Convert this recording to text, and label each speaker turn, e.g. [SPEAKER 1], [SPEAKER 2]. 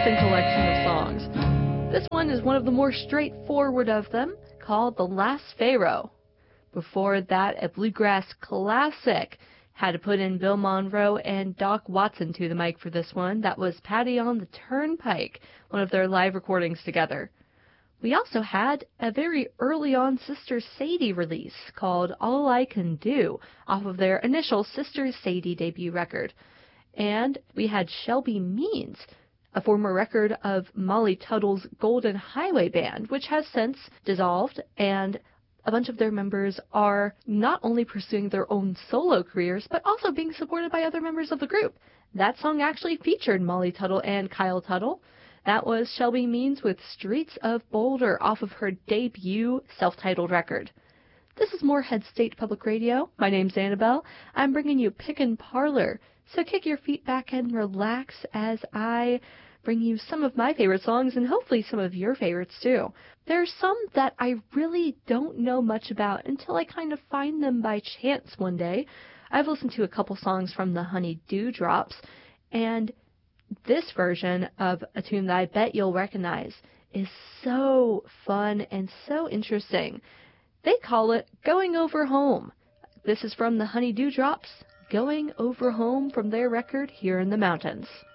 [SPEAKER 1] interesting collection of songs. This one is one of the more straightforward of them, called The Last Pharaoh. Before that, a bluegrass classic. Had to put in Bill Monroe and Doc Watson to the mic for this one. That was Patty on the Turnpike, one of their live recordings together. We also had a very early on Sister Sadie release called All I Can Do off of their initial Sister Sadie debut record. And we had Shelby Means, a former record of Molly Tuttle's Golden Highway Band, which has since dissolved, and a bunch of their members are not only pursuing their own solo careers, but also being supported by other members of the group. That song actually featured Molly Tuttle and Kyle Tuttle. That was Shelby Means with Streets of Boulder off of her debut self-titled record. This is Moorhead State Public Radio. My name's Annabelle. I'm bringing you Pickin' Parlor. So kick your feet back and relax as I bring you some of my favorite songs and hopefully some of your favorites too. There's some that I really don't know much about until I kind of find them by chance one day. I've listened to a couple songs from the Honey Dewdrops, and this version of a tune that I bet you'll recognize is so fun and so interesting. They call it Going Over Home. This is from the Honey Dewdrops, Going Over Home, from their record Here in the Mountains.